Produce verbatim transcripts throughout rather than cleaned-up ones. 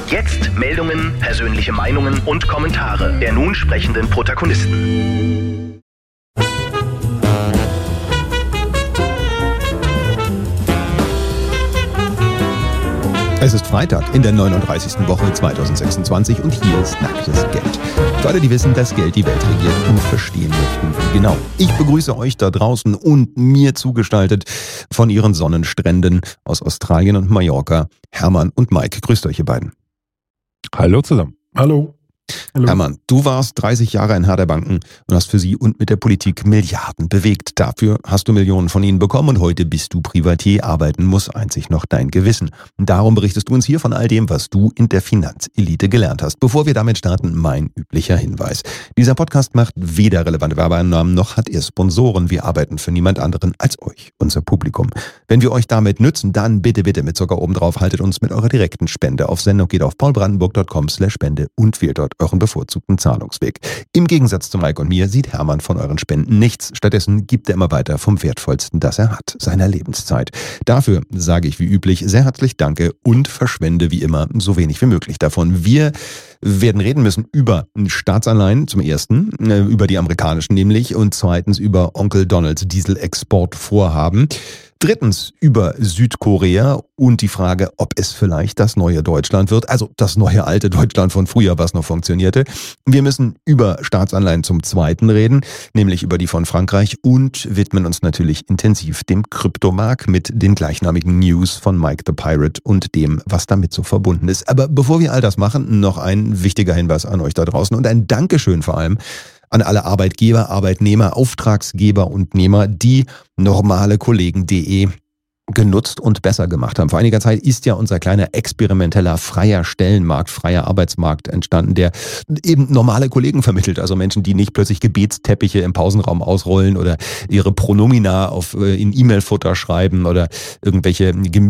Jetzt Meldungen, persönliche Meinungen und Kommentare der nun sprechenden Protagonisten. Es ist Freitag in der neununddreißigsten Woche zweitausendsechsundzwanzig und hier ist Nacktes Geld. Für alle, die wissen, dass Geld die Welt regiert und verstehen möchten, wie genau. Ich begrüße euch da draußen und mir zugestaltet von ihren Sonnenstränden aus Australien und Mallorca, Hermann und Mike. Grüßt euch, ihr beiden. Hallo zusammen. Hallo. Hallo. Hermann, du warst dreißig Jahre ein Herr der Banken und hast für sie und mit der Politik Milliarden bewegt. Dafür hast du Millionen von ihnen bekommen und heute bist du Privatier. Arbeiten muss einzig noch dein Gewissen. Und darum berichtest du uns hier von all dem, was du in der Finanzelite gelernt hast. Bevor wir damit starten, mein üblicher Hinweis. Dieser Podcast macht weder relevante Werbeeinnahmen noch hat er Sponsoren. Wir arbeiten für niemand anderen als euch, unser Publikum. Wenn wir euch damit nützen, dann bitte, bitte mit Zucker oben drauf, haltet uns mit eurer direkten Spende auf Sendung, geht auf paulbrandenburg punkt com slash spende und wählt dort euren bevorzugten Zahlungsweg. Im Gegensatz zu Mike und mir sieht Hermann von euren Spenden nichts. Stattdessen gibt er immer weiter vom Wertvollsten, das er hat, seiner Lebenszeit. Dafür sage ich wie üblich sehr herzlich Danke und verschwende wie immer so wenig wie möglich davon. Wir werden reden müssen über Staatsanleihen zum ersten, über die amerikanischen nämlich und zweitens über Onkel Donalds Dieselexportvorhaben. Drittens über Südkorea und die Frage, ob es vielleicht das neue Deutschland wird, also das neue alte Deutschland von früher, was noch funktionierte. Wir müssen über Staatsanleihen zum zweiten reden, nämlich über die von Frankreich und widmen uns natürlich intensiv dem Kryptomarkt mit den gleichnamigen News von Mike the Pirate und dem, was damit so verbunden ist. Aber bevor wir all das machen, noch ein wichtiger Hinweis an euch da draußen und ein Dankeschön vor allem an alle Arbeitgeber, Arbeitnehmer, Auftragsgeber und Nehmer, die normalekollegen punkt de genutzt und besser gemacht haben. Vor einiger Zeit ist ja unser kleiner experimenteller freier Stellenmarkt, freier Arbeitsmarkt entstanden, der eben normale Kollegen vermittelt, also Menschen, die nicht plötzlich Gebetsteppiche im Pausenraum ausrollen oder ihre Pronomina auf, in E-Mail-Futter schreiben oder irgendwelche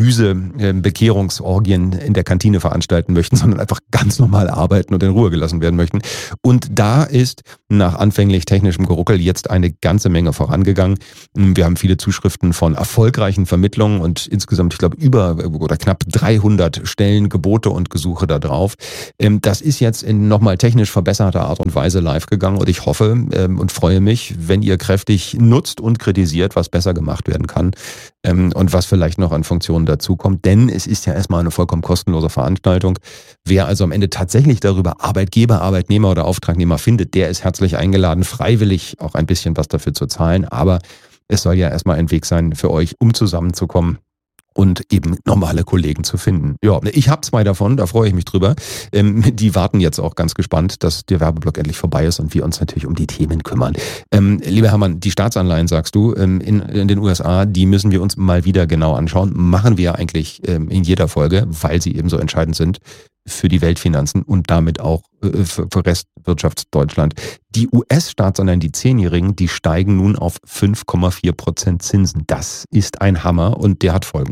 Gemüsebekehrungsorgien in der Kantine veranstalten möchten, sondern einfach ganz normal arbeiten und in Ruhe gelassen werden möchten. Und da ist nach anfänglich technischem Geruckel jetzt eine ganze Menge vorangegangen. Wir haben viele Zuschriften von erfolgreichen Vermittlungen und insgesamt, ich glaube, über oder knapp dreihundert Stellen, Gebote und Gesuche da drauf. Das ist jetzt in nochmal technisch verbesserter Art und Weise live gegangen und ich hoffe und freue mich, wenn ihr kräftig nutzt und kritisiert, was besser gemacht werden kann und was vielleicht noch an Funktionen dazukommt, denn es ist ja erstmal eine vollkommen kostenlose Veranstaltung. Wer also am Ende tatsächlich darüber Arbeitgeber, Arbeitnehmer oder Auftragnehmer findet, der ist herzlich eingeladen, freiwillig auch ein bisschen was dafür zu zahlen, aber es soll ja erstmal ein Weg sein für euch, um zusammenzukommen und eben normale Kollegen zu finden. Ja, ich habe zwei davon, da freue ich mich drüber. Ähm, die warten jetzt auch ganz gespannt, dass der Werbeblock endlich vorbei ist und wir uns natürlich um die Themen kümmern. Ähm, lieber Hermann, die Staatsanleihen, sagst du, ähm, in, in den U S A, die müssen wir uns mal wieder genau anschauen. Machen wir eigentlich ähm, in jeder Folge, weil sie eben so entscheidend sind für die Weltfinanzen und damit auch äh, für, für Restwirtschaft Deutschland. Die U S-Staatsanleihen, die Zehnjährigen, die steigen nun auf fünf Komma vier Prozent Zinsen. Das ist ein Hammer und der hat Folgen.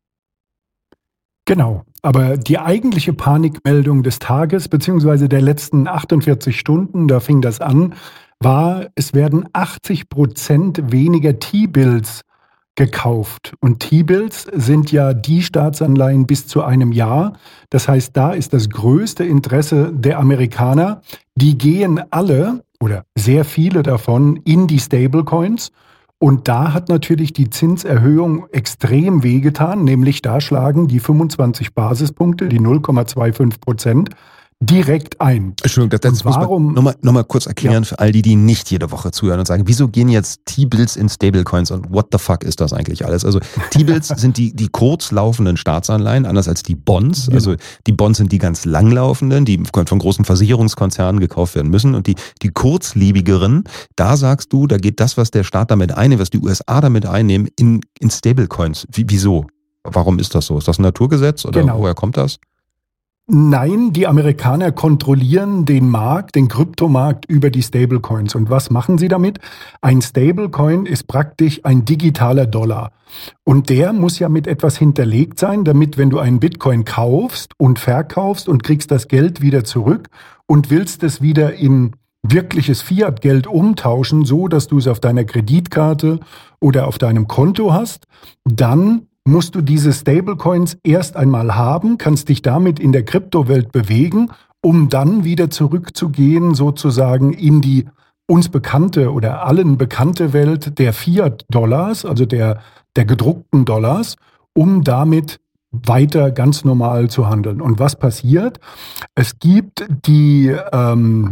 Genau, aber die eigentliche Panikmeldung des Tages beziehungsweise der letzten achtundvierzig Stunden, da fing das an, war, es werden achtzig Prozent weniger T-Bills gekauft. Und T-Bills sind ja die Staatsanleihen bis zu einem Jahr. Das heißt, da ist das größte Interesse der Amerikaner. Die gehen alle oder sehr viele davon in die Stablecoins. Und da hat natürlich die Zinserhöhung extrem wehgetan, nämlich da schlagen die fünfundzwanzig Basispunkte, die null Komma fünfundzwanzig Prozent, direkt ein. Entschuldigung, das, das warum, muss man nochmal noch mal kurz erklären, ja, für all die, die nicht jede Woche zuhören und sagen, wieso gehen jetzt T-Bills in Stablecoins und what the fuck ist das eigentlich alles? Also T-Bills sind die, die kurz laufenden Staatsanleihen, anders als die Bonds. Genau. Also die Bonds sind die ganz langlaufenden, die von großen Versicherungskonzernen gekauft werden müssen und die, die kurzlebigeren, da sagst du, da geht das, was der Staat damit einnimmt, was die U S A damit einnehmen, in, in Stablecoins. Wie, wieso? Warum ist das so? Ist das ein Naturgesetz oder genau. Woher kommt das? Nein, die Amerikaner kontrollieren den Markt, den Kryptomarkt über die Stablecoins. Und was machen sie damit? Ein Stablecoin ist praktisch ein digitaler Dollar. Und der muss ja mit etwas hinterlegt sein, damit, wenn du einen Bitcoin kaufst und verkaufst und kriegst das Geld wieder zurück und willst es wieder in wirkliches Fiat-Geld umtauschen, so dass du es auf deiner Kreditkarte oder auf deinem Konto hast, dann musst du diese Stablecoins erst einmal haben, kannst dich damit in der Kryptowelt bewegen, um dann wieder zurückzugehen sozusagen in die uns bekannte oder allen bekannte Welt der Fiat-Dollars, also der, der gedruckten Dollars, um damit weiter ganz normal zu handeln. Und was passiert? Es gibt die ähm,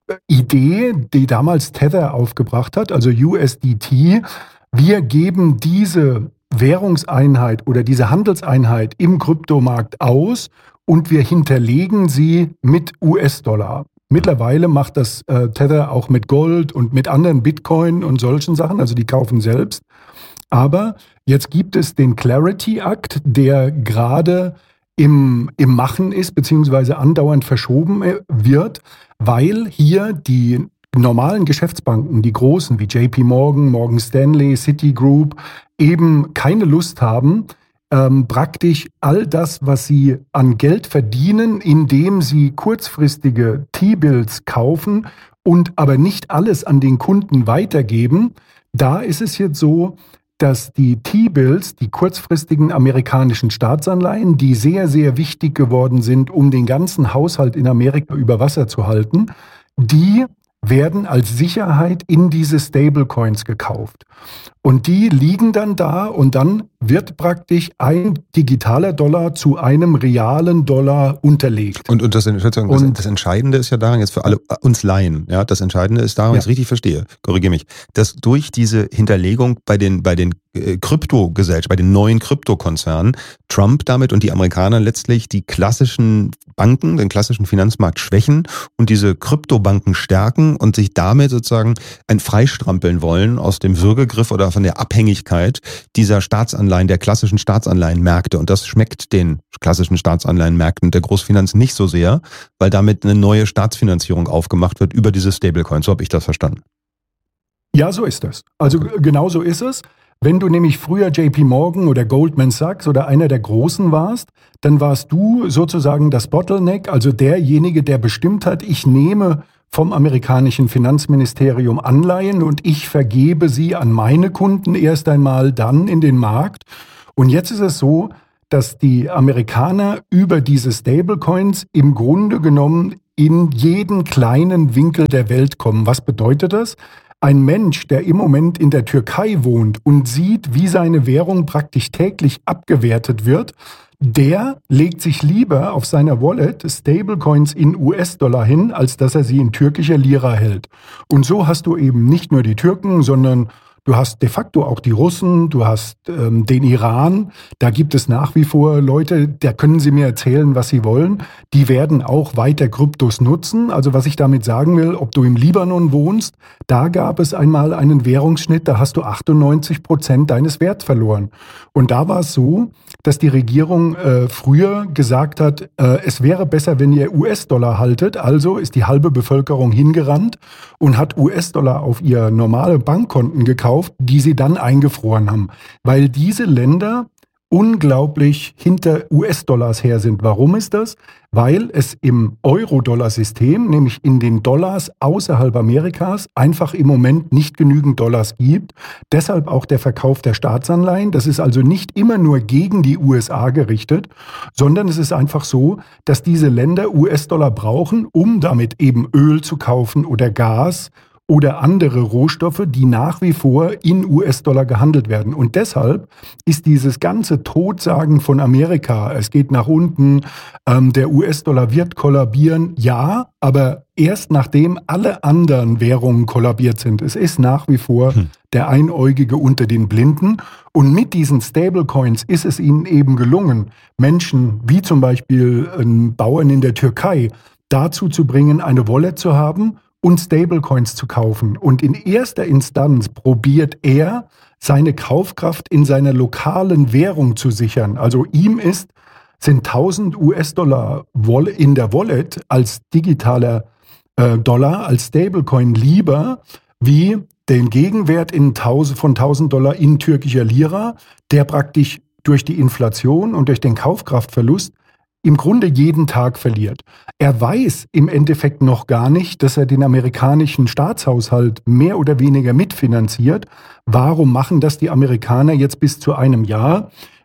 Idee, die damals Tether aufgebracht hat, also U S D T. Wir geben diese Währungseinheit oder diese Handelseinheit im Kryptomarkt aus und wir hinterlegen sie mit U S-Dollar. Mittlerweile macht das äh, Tether auch mit Gold und mit anderen Bitcoin und solchen Sachen, also die kaufen selbst. Aber jetzt gibt es den Clarity Act, der gerade im, im Machen ist, beziehungsweise andauernd verschoben wird, weil hier die normalen Geschäftsbanken, die großen wie J P Morgan, Morgan Stanley, Citigroup, eben keine Lust haben, ähm, praktisch all das, was sie an Geld verdienen, indem sie kurzfristige T-Bills kaufen und aber nicht alles an den Kunden weitergeben. Da ist es jetzt so, dass die T-Bills, die kurzfristigen amerikanischen Staatsanleihen, die sehr, sehr wichtig geworden sind, um den ganzen Haushalt in Amerika über Wasser zu halten, die werden als Sicherheit in diese Stablecoins gekauft. Und die liegen dann da und dann wird praktisch ein digitaler Dollar zu einem realen Dollar unterlegt. Und, und, das, das, das Entscheidende ist ja daran, jetzt für alle uns Laien, ja, das Entscheidende ist daran, wenn ich es richtig verstehe, korrigiere mich, dass durch diese Hinterlegung bei den, bei den äh, Kryptogesellschaften, bei den neuen Kryptokonzernen, Trump damit und die Amerikaner letztlich die klassischen Banken, den klassischen Finanzmarkt schwächen und diese Kryptobanken stärken und sich damit sozusagen ein Freistrampeln wollen aus dem Würgegriff oder von der Abhängigkeit dieser Staatsanleihen, der klassischen Staatsanleihenmärkte. Und das schmeckt den klassischen Staatsanleihenmärkten der Großfinanz nicht so sehr, weil damit eine neue Staatsfinanzierung aufgemacht wird über diese Stablecoins. So habe ich das verstanden. Ja, so ist das. Also okay. Genau so ist es. Wenn du nämlich früher J P Morgan oder Goldman Sachs oder einer der Großen warst, dann warst du sozusagen das Bottleneck, also derjenige, der bestimmt hat, ich nehme vom amerikanischen Finanzministerium Anleihen und ich vergebe sie an meine Kunden erst einmal, dann in den Markt. Und jetzt ist es so, dass die Amerikaner über diese Stablecoins im Grunde genommen in jeden kleinen Winkel der Welt kommen. Was bedeutet das? Ein Mensch, der im Moment in der Türkei wohnt und sieht, wie seine Währung praktisch täglich abgewertet wird, der legt sich lieber auf seiner Wallet Stablecoins in U S-Dollar hin, als dass er sie in türkischer Lira hält. Und so hast du eben nicht nur die Türken, sondern du hast de facto auch die Russen, du hast ähm, den Iran. Da gibt es nach wie vor Leute, da können sie mir erzählen, was sie wollen. Die werden auch weiter Kryptos nutzen. Also was ich damit sagen will, ob du im Libanon wohnst, da gab es einmal einen Währungsschnitt, da hast du achtundneunzig Prozent deines Werts verloren. Und da war es so, dass die Regierung äh, früher gesagt hat, äh, es wäre besser, wenn ihr U S-Dollar haltet. Also ist die halbe Bevölkerung hingerannt und hat U S-Dollar auf ihr normale Bankkonten gekauft, die sie dann eingefroren haben. Weil diese Länder unglaublich hinter U S-Dollars her sind. Warum ist das? Weil es im Euro-Dollar-System, nämlich in den Dollars außerhalb Amerikas, einfach im Moment nicht genügend Dollars gibt. Deshalb auch der Verkauf der Staatsanleihen. Das ist also nicht immer nur gegen die U S A gerichtet, sondern es ist einfach so, dass diese Länder U S-Dollar brauchen, um damit eben Öl zu kaufen oder Gas oder andere Rohstoffe, die nach wie vor in U S-Dollar gehandelt werden. Und deshalb ist dieses ganze Totsagen von Amerika, es geht nach unten, ähm, der U S-Dollar wird kollabieren, ja, aber erst nachdem alle anderen Währungen kollabiert sind. Es ist nach wie vor hm. der Einäugige unter den Blinden. Und mit diesen Stablecoins ist es ihnen eben gelungen, Menschen wie zum Beispiel einen Bauern in der Türkei dazu zu bringen, eine Wallet zu haben und Stablecoins zu kaufen. Und in erster Instanz probiert er, seine Kaufkraft in seiner lokalen Währung zu sichern. Also ihm ist, sind tausend U S-Dollar in der Wallet als digitaler äh, Dollar, als Stablecoin lieber, wie den Gegenwert in tausend, von tausend Dollar in türkischer Lira, der praktisch durch die Inflation und durch den Kaufkraftverlust im Grunde jeden Tag verliert. Er weiß im Endeffekt noch gar nicht, dass er den amerikanischen Staatshaushalt mehr oder weniger mitfinanziert. Warum machen das die Amerikaner jetzt bis zu einem Jahr?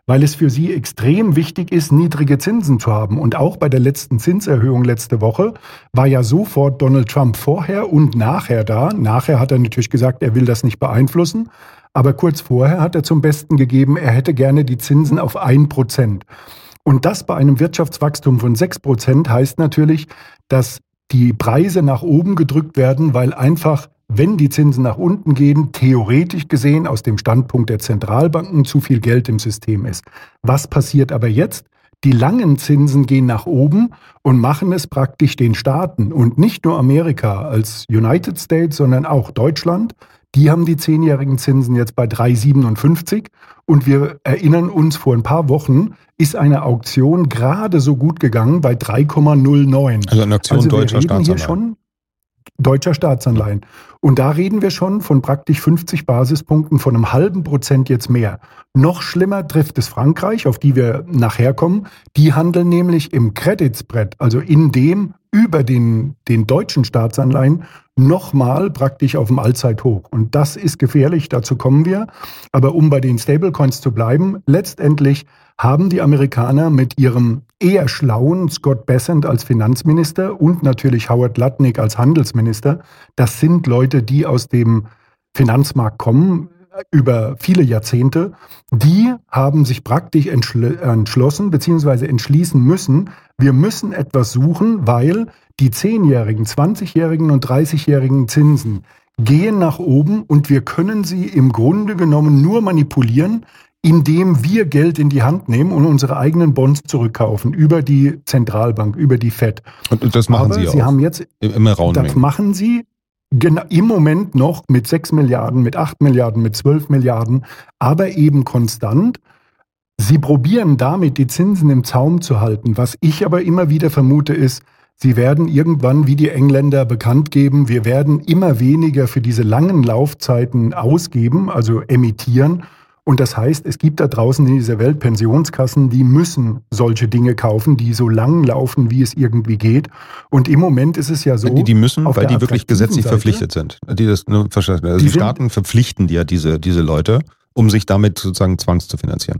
weil es für sie extrem wichtig ist, niedrige Zinsen zu haben. Und auch bei der letzten Zinserhöhung letzte Woche war ja sofort Donald Trump vorher und nachher da. Nachher hat er natürlich gesagt, er will das nicht beeinflussen. Aber kurz vorher hat er zum Besten gegeben, er hätte gerne die Zinsen auf ein Prozent. Und das bei einem Wirtschaftswachstum von sechs Prozent heißt natürlich, dass die Preise nach oben gedrückt werden, weil einfach, wenn die Zinsen nach unten gehen, theoretisch gesehen aus dem Standpunkt der Zentralbanken zu viel Geld im System ist. Was passiert aber jetzt? Die langen Zinsen gehen nach oben und machen es praktisch den Staaten und nicht nur Amerika als United States, sondern auch Deutschland. Die haben die zehnjährigen Zinsen jetzt bei drei Komma siebenundfünfzig und wir erinnern uns, vor ein paar Wochen ist eine Auktion gerade so gut gegangen bei drei Komma null neun. Also eine Auktion also deutscher wir reden hier Staatsanleihen. schon deutscher Staatsanleihen. Und da reden wir schon von praktisch fünfzig Basispunkten, von einem halben Prozent jetzt mehr. Noch schlimmer trifft es Frankreich, auf die wir nachher kommen. Die handeln nämlich im Credit Spread, also in dem über den, den deutschen Staatsanleihen nochmal praktisch auf dem Allzeithoch. Und das ist gefährlich, dazu kommen wir. Aber um bei den Stablecoins zu bleiben, letztendlich haben die Amerikaner mit ihrem eher schlauen Scott Bessent als Finanzminister und natürlich Howard Lutnick als Handelsminister, das sind Leute, die aus dem Finanzmarkt kommen, über viele Jahrzehnte, die haben sich praktisch entschl- entschlossen bzw. entschließen müssen, wir müssen etwas suchen, weil die zehnjährigen, zwanzigjährigen und dreißigjährigen Zinsen gehen nach oben und wir können sie im Grunde genommen nur manipulieren, indem wir Geld in die Hand nehmen und unsere eigenen Bonds zurückkaufen über die Zentralbank, über die Fed. Und, und das machen Aber Sie auch. Sie haben jetzt, Immer rauen das Mengen. machen Sie genau, im Moment noch mit sechs Milliarden, mit acht Milliarden, mit zwölf Milliarden, aber eben konstant. Sie probieren damit, die Zinsen im Zaum zu halten. Was ich aber immer wieder vermute ist, sie werden irgendwann, wie die Engländer, bekannt geben, wir werden immer weniger für diese langen Laufzeiten ausgeben, also emittieren. Und das heißt, es gibt da draußen in dieser Welt Pensionskassen, die müssen solche Dinge kaufen, die so lang laufen, wie es irgendwie geht. Und im Moment ist es ja so. Die, die müssen, auf weil der die wirklich attraktiven gesetzlich Seite, verpflichtet sind. Die, das, ne, verstehen. also Die die sind- Staaten verpflichten ja diese, diese Leute, um sich damit sozusagen zwangs zu finanzieren.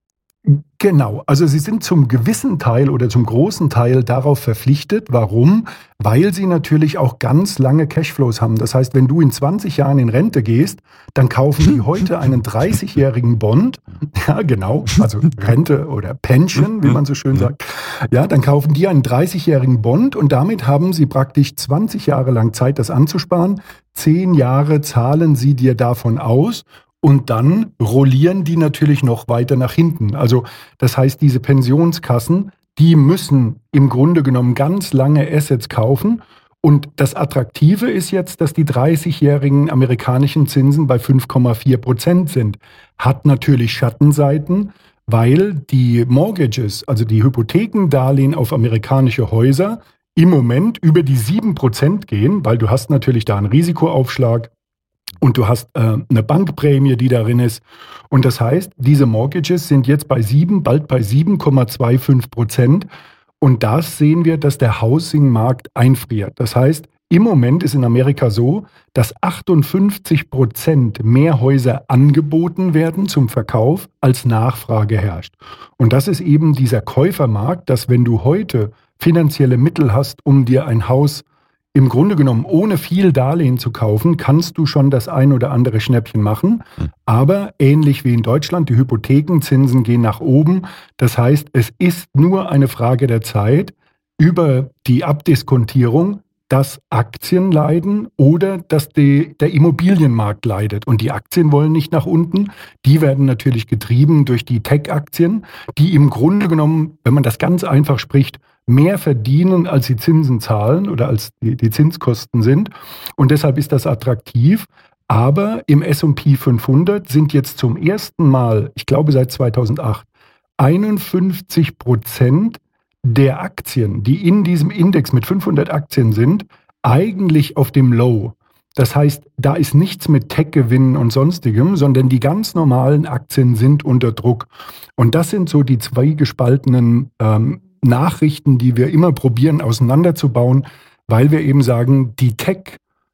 Genau, also sie sind zum gewissen Teil oder zum großen Teil darauf verpflichtet. Warum? Weil sie natürlich auch ganz lange Cashflows haben. Das heißt, wenn du in zwanzig Jahren in Rente gehst, dann kaufen die heute einen dreißigjährigen Bond. Ja, genau, also Rente oder Pension, wie man so schön sagt. Ja, dann kaufen die einen dreißigjährigen Bond und damit haben sie praktisch zwanzig Jahre lang Zeit, das anzusparen. Zehn Jahre zahlen sie dir davon aus. Und dann rollieren die natürlich noch weiter nach hinten. Also das heißt, diese Pensionskassen, die müssen im Grunde genommen ganz lange Assets kaufen. Und das Attraktive ist jetzt, dass die dreißigjährigen amerikanischen Zinsen bei fünf Komma vier Prozent sind. Hat natürlich Schattenseiten, weil die Mortgages, also die Hypothekendarlehen auf amerikanische Häuser, im Moment über die sieben Prozent gehen, weil du hast natürlich da einen Risikoaufschlag. Und du hast äh, eine Bankprämie, die darin ist. Und das heißt, diese Mortgages sind jetzt bei sieben, bald bei sieben Komma fünfundzwanzig Prozent. Und das sehen wir, dass der Housing-Markt einfriert. Das heißt, im Moment ist in Amerika so, dass achtundfünfzig Prozent mehr Häuser angeboten werden zum Verkauf, als Nachfrage herrscht. Und das ist eben dieser Käufermarkt, dass wenn du heute finanzielle Mittel hast, um dir ein Haus im Grunde genommen, ohne viel Darlehen zu kaufen, kannst du schon das ein oder andere Schnäppchen machen. Aber ähnlich wie in Deutschland, die Hypothekenzinsen gehen nach oben. Das heißt, es ist nur eine Frage der Zeit über die Abdiskontierung, dass Aktien leiden oder dass die, der Immobilienmarkt leidet. Und die Aktien wollen nicht nach unten. Die werden natürlich getrieben durch die Tech-Aktien, die im Grunde genommen, wenn man das ganz einfach spricht, mehr verdienen, als sie Zinsen zahlen oder als die, die Zinskosten sind. Und deshalb ist das attraktiv. Aber im S und P fünfhundert sind jetzt zum ersten Mal, ich glaube seit zweitausendacht, einundfünfzig Prozent der Aktien, die in diesem Index mit fünfhundert Aktien sind, eigentlich auf dem Low. Das heißt, da ist nichts mit Tech-Gewinnen und Sonstigem, sondern die ganz normalen Aktien sind unter Druck. Und das sind so die zwei gespaltenen ähm, Nachrichten, die wir immer probieren auseinanderzubauen, weil wir eben sagen, die Tech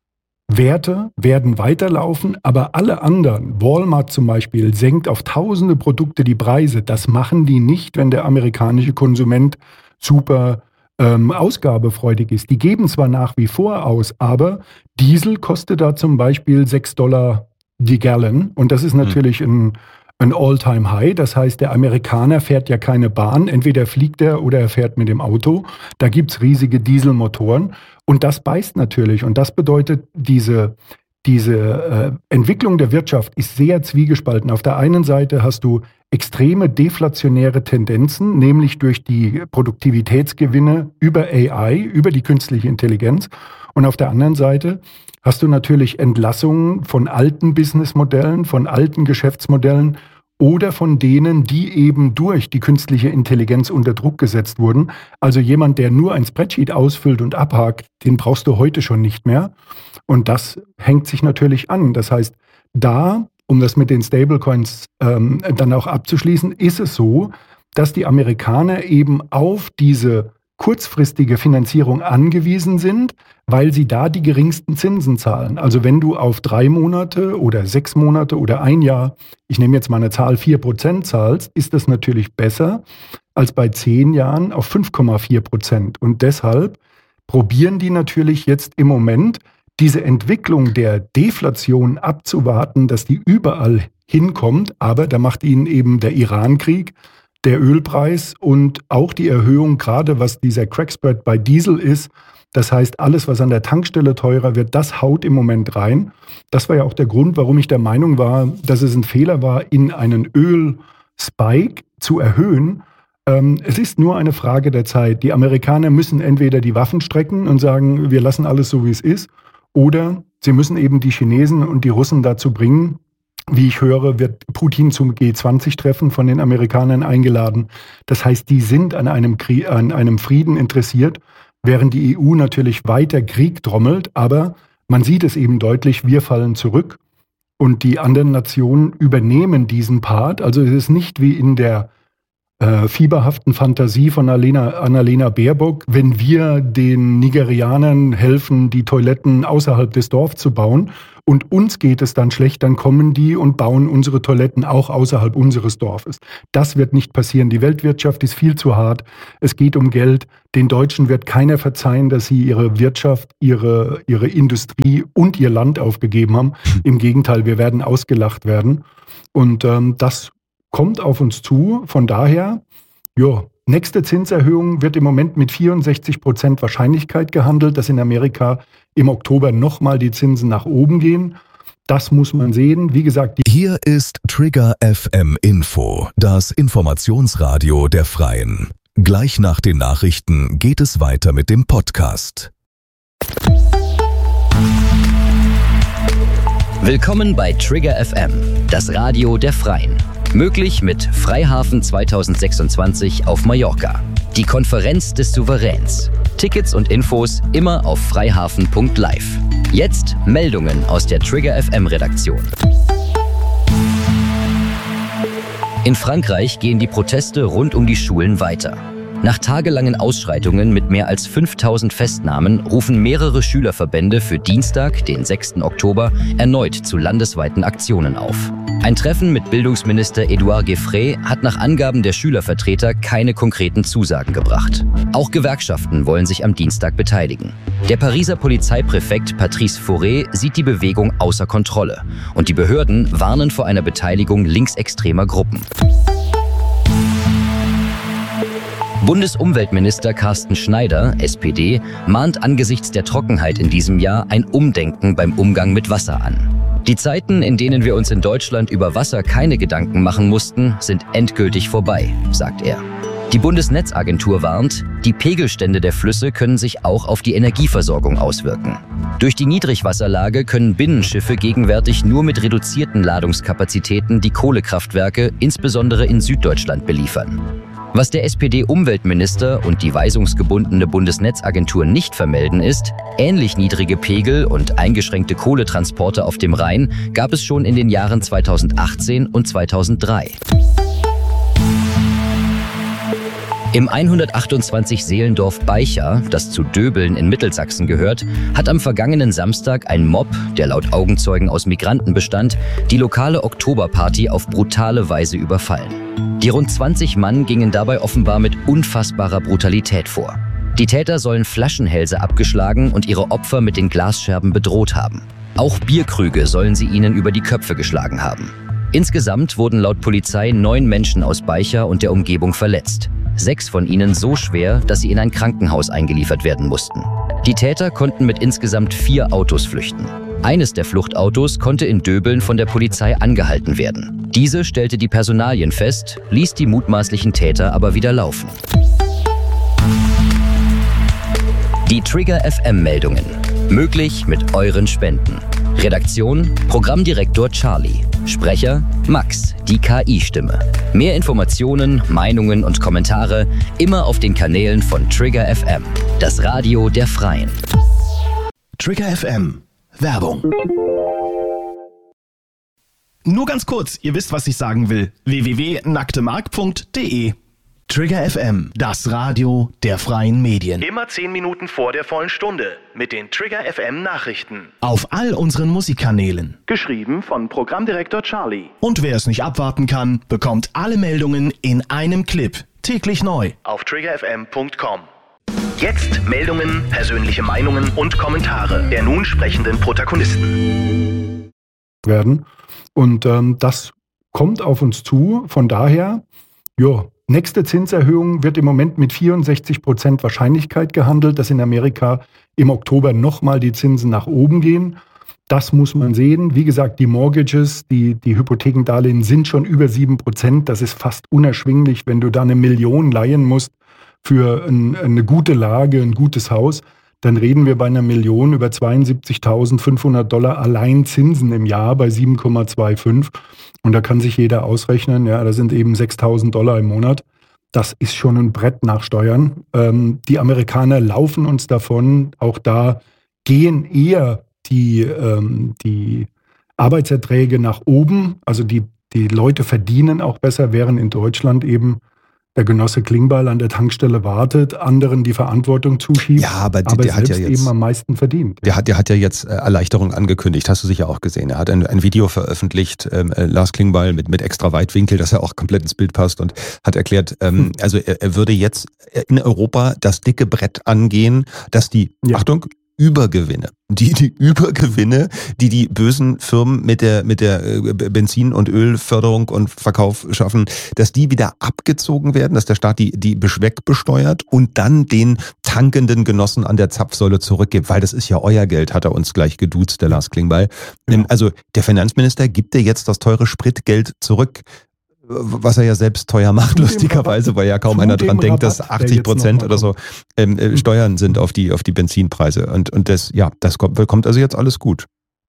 Werte werden weiterlaufen, aber alle anderen, Walmart zum Beispiel, senkt auf tausende Produkte die Preise. Das machen die nicht, wenn der amerikanische Konsument super ähm, ausgabefreudig ist. Die geben zwar nach wie vor aus, aber Diesel kostet da zum Beispiel sechs Dollar die Gallon und das ist natürlich ein, ein All-Time-High. Das heißt, der Amerikaner fährt ja keine Bahn, entweder fliegt er oder er fährt mit dem Auto. Da gibt es riesige Dieselmotoren. Und das beißt natürlich. Und das bedeutet, diese, diese äh, Entwicklung der Wirtschaft ist sehr zwiegespalten. Auf der einen Seite hast du extreme deflationäre Tendenzen, nämlich durch die Produktivitätsgewinne über A I, über die künstliche Intelligenz. Und auf der anderen Seite hast du natürlich Entlassungen von alten Businessmodellen, von alten Geschäftsmodellen oder von denen, die eben durch die künstliche Intelligenz unter Druck gesetzt wurden. Also jemand, der nur ein Spreadsheet ausfüllt und abhakt, den brauchst du heute schon nicht mehr. Und das hängt sich natürlich an. Das heißt, da, um das mit den Stablecoins ähm, dann auch abzuschließen, ist es so, dass die Amerikaner eben auf diese kurzfristige Finanzierung angewiesen sind, weil sie da die geringsten Zinsen zahlen. Also wenn du auf drei Monate oder sechs Monate oder ein Jahr, ich nehme jetzt mal eine Zahl, vier Prozent zahlst, ist das natürlich besser als bei zehn Jahren auf fünf Komma vier Prozent. Und deshalb probieren die natürlich jetzt im Moment, diese Entwicklung der Deflation abzuwarten, dass die überall hinkommt. Aber da macht ihnen eben der Iran-Krieg, der Ölpreis und auch die Erhöhung, gerade was dieser Crackspread bei Diesel ist. Das heißt, alles, was an der Tankstelle teurer wird, das haut im Moment rein. Das war ja auch der Grund, warum ich der Meinung war, dass es ein Fehler war, in einen Ölspike zu erhöhen. Ähm, es ist nur eine Frage der Zeit. Die Amerikaner müssen entweder die Waffen strecken und sagen, wir lassen alles so, wie es ist, oder sie müssen eben die Chinesen und die Russen dazu bringen. Wie ich höre, wird Putin zum G zwanzig Treffen von den Amerikanern eingeladen. Das heißt, die sind an einem, Krieg, an einem Frieden interessiert, während die E U natürlich weiter Krieg trommelt. Aber man sieht es eben deutlich, wir fallen zurück und die anderen Nationen übernehmen diesen Part. Also es ist nicht wie in der äh, fieberhaften Fantasie von Annalena, Annalena Baerbock, wenn wir den Nigerianern helfen, die Toiletten außerhalb des Dorfs zu bauen und uns geht es dann schlecht, dann kommen die und bauen unsere Toiletten auch außerhalb unseres Dorfes. Das wird nicht passieren. Die Weltwirtschaft ist viel zu hart. Es geht um Geld. Den Deutschen wird keiner verzeihen, dass sie ihre Wirtschaft, ihre, ihre Industrie und ihr Land aufgegeben haben. Im Gegenteil, wir werden ausgelacht werden. Und ähm, das kommt auf uns zu. Von daher, ja, nächste Zinserhöhung wird im Moment mit vierundsechzig Prozent Wahrscheinlichkeit gehandelt, dass in Amerika im Oktober nochmal die Zinsen nach oben gehen. Das muss man sehen. Wie gesagt, die hier ist Trigger F M Info, das Informationsradio der Freien. Gleich nach den Nachrichten geht es weiter mit dem Podcast. Willkommen bei Trigger F M, das Radio der Freien. Möglich mit Freihafen zweitausendsechsundzwanzig auf Mallorca. Die Konferenz des Souveräns. Tickets und Infos immer auf freihafen punkt live. Jetzt Meldungen aus der Trigger F M Redaktion. In Frankreich gehen die Proteste rund um die Schulen weiter. Nach tagelangen Ausschreitungen mit mehr als fünftausend Festnahmen rufen mehrere Schülerverbände für Dienstag, den sechsten Oktober, erneut zu landesweiten Aktionen auf. Ein Treffen mit Bildungsminister Edouard Gueffray hat nach Angaben der Schülervertreter keine konkreten Zusagen gebracht. Auch Gewerkschaften wollen sich am Dienstag beteiligen. Der Pariser Polizeipräfekt Patrice Fauré sieht die Bewegung außer Kontrolle und die Behörden warnen vor einer Beteiligung linksextremer Gruppen. Bundesumweltminister Carsten Schneider, S P D, mahnt angesichts der Trockenheit in diesem Jahr ein Umdenken beim Umgang mit Wasser an. Die Zeiten, in denen wir uns in Deutschland über Wasser keine Gedanken machen mussten, sind endgültig vorbei, sagt er. Die Bundesnetzagentur warnt, die Pegelstände der Flüsse können sich auch auf die Energieversorgung auswirken. Durch die Niedrigwasserlage können Binnenschiffe gegenwärtig nur mit reduzierten Ladungskapazitäten die Kohlekraftwerke, insbesondere in Süddeutschland, beliefern. Was der S P D-Umweltminister und die weisungsgebundene Bundesnetzagentur nicht vermelden ist, ähnlich niedrige Pegel und eingeschränkte Kohletransporte auf dem Rhein gab es schon in den Jahren zweitausendachtzehn und zweitausenddrei. Im hundertachtundzwanzig Seelendorf Beicha, das zu Döbeln in Mittelsachsen gehört, hat am vergangenen Samstag ein Mob, der laut Augenzeugen aus Migranten bestand, die lokale Oktoberparty auf brutale Weise überfallen. Die rund zwanzig Mann gingen dabei offenbar mit unfassbarer Brutalität vor. Die Täter sollen Flaschenhälse abgeschlagen und ihre Opfer mit den Glasscherben bedroht haben. Auch Bierkrüge sollen sie ihnen über die Köpfe geschlagen haben. Insgesamt wurden laut Polizei neun Menschen aus Beicha und der Umgebung verletzt. Sechs von ihnen so schwer, dass sie in ein Krankenhaus eingeliefert werden mussten. Die Täter konnten mit insgesamt vier Autos flüchten. Eines der Fluchtautos konnte in Döbeln von der Polizei angehalten werden. Diese stellte die Personalien fest, ließ die mutmaßlichen Täter aber wieder laufen. Die Trigger F M-Meldungen. Möglich mit euren Spenden. Redaktion: Programmdirektor Charlie. Sprecher: Max, die K I-Stimme. Mehr Informationen, Meinungen und Kommentare immer auf den Kanälen von Trigger F M, das Radio der Freien. Trigger F M. Werbung. Nur ganz kurz, ihr wisst, was ich sagen will. w w w punkt nacktemark punkt de. Trigger F M, das Radio der freien Medien. Immer zehn Minuten vor der vollen Stunde mit den Trigger F M Nachrichten. Auf all unseren Musikkanälen. Geschrieben von Programmdirektor Charlie. Und wer es nicht abwarten kann, bekommt alle Meldungen in einem Clip. Täglich neu. Auf trigger f m punkt com. Jetzt Meldungen, persönliche Meinungen und Kommentare der nun sprechenden Protagonisten. Werden. Und ähm, das kommt auf uns zu. Von daher, ja. Nächste Zinserhöhung wird im Moment mit vierundsechzig Prozent Wahrscheinlichkeit gehandelt, dass in Amerika im Oktober nochmal die Zinsen nach oben gehen. Das muss man sehen. Wie gesagt, die Mortgages, die, die Hypothekendarlehen sind schon über sieben Prozent. Das ist fast unerschwinglich, wenn du da eine Million leihen musst für ein, eine gute Lage, ein gutes Haus. Dann reden wir bei einer Million über zweiundsiebzigtausendfünfhundert Dollar allein Zinsen im Jahr bei sieben Komma fünfundzwanzig. Und da kann sich jeder ausrechnen, ja, das sind eben sechstausend Dollar im Monat. Das ist schon ein Brett nach Steuern. Ähm, die Amerikaner laufen uns davon. Auch da gehen eher die, ähm, die Arbeitserträge nach oben. Also die, die Leute verdienen auch besser, während in Deutschland eben der Genosse Klingbeil an der Tankstelle wartet, anderen die Verantwortung zuschiebt, ja, aber, aber der selbst hat ja jetzt, eben am meisten verdient. Der hat, der hat ja jetzt Erleichterung angekündigt, hast du sicher auch gesehen. Er hat ein, ein Video veröffentlicht, ähm, Lars Klingbeil mit, mit extra Weitwinkel, dass er auch komplett ins Bild passt und hat erklärt, ähm, hm. also er, er würde jetzt in Europa das dicke Brett angehen, dass die, ja. Achtung, Übergewinne, die, die Übergewinne, die die bösen Firmen mit der, mit der Benzin- und Ölförderung und Verkauf schaffen, dass die wieder abgezogen werden, dass der Staat die, die wegbesteuert und dann den tankenden Genossen an der Zapfsäule zurückgibt, weil das ist ja euer Geld, hat er uns gleich geduzt, der Lars Klingbeil. Ja. Also der Finanzminister gibt dir jetzt das teure Spritgeld zurück, was er ja selbst teuer macht, lustigerweise, weil ja kaum einer dran denkt, dass achtzig Prozent oder so ähm, äh, Steuern sind auf die, auf die Benzinpreise. Und, und das, ja, das kommt, kommt also jetzt alles gut.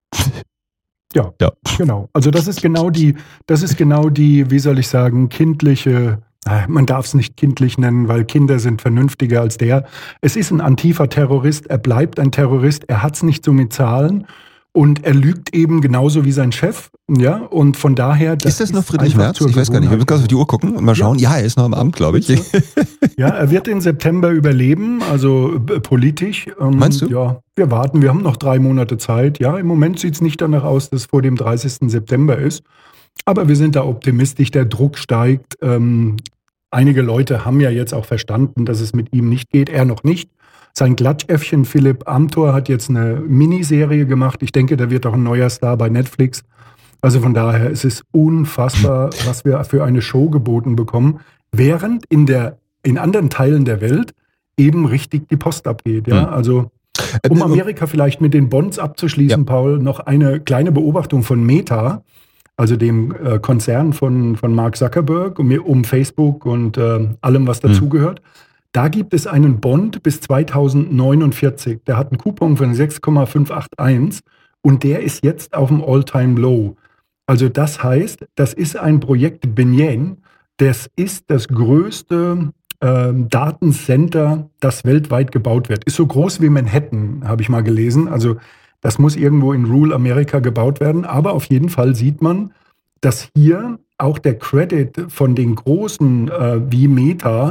Ja, ja, genau. Also das ist genau die, das ist genau die, wie soll ich sagen, kindliche, man darf es nicht kindlich nennen, weil Kinder sind vernünftiger als der. Es ist ein Antifa-Terrorist, er bleibt ein Terrorist, er hat es nicht so mit Zahlen. Und er lügt eben genauso wie sein Chef, ja, und von daher... Das ist das noch Friedrich Merz? Ich weiß gar nicht, ich will gerade auf die Uhr gucken und mal schauen. Ja, ja, er ist noch im Amt, glaube ich. Ja, er wird den September überleben, also äh, politisch. Ähm, Meinst du? Ja, wir warten, wir haben noch drei Monate Zeit. Ja, im Moment sieht es nicht danach aus, dass es vor dem dreißigsten September ist, aber wir sind da optimistisch, der Druck steigt. Ähm, einige Leute haben ja jetzt auch verstanden, dass es mit ihm nicht geht, er noch nicht. Sein Glatschäffchen Philipp Amthor hat jetzt eine Miniserie gemacht. Ich denke, da wird auch ein neuer Star bei Netflix. Also von daher, es ist unfassbar, was wir für eine Show geboten bekommen, während in der in anderen Teilen der Welt eben richtig die Post abgeht. Ja, also um Amerika vielleicht mit den Bonds abzuschließen, ja. Paul, noch eine kleine Beobachtung von Meta, also dem äh, Konzern von von Mark Zuckerberg um, um Facebook und äh, allem, was dazugehört. Mhm. Da gibt es einen Bond bis zweitausendneunundvierzig. Der hat einen Coupon von sechs Komma fünf acht eins und der ist jetzt auf dem All-Time-Low. Also das heißt, das ist ein Projekt Banyan. Das ist das größte äh, Datencenter, das weltweit gebaut wird. Ist so groß wie Manhattan, habe ich mal gelesen. Also das muss irgendwo in Rural America gebaut werden. Aber auf jeden Fall sieht man, dass hier auch der Credit von den Großen äh, wie Meta